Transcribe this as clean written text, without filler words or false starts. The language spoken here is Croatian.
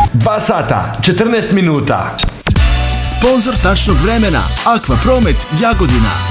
2 sata, 14 minuta. Sponzor tačnog vremena Aqua Promet Jagodina.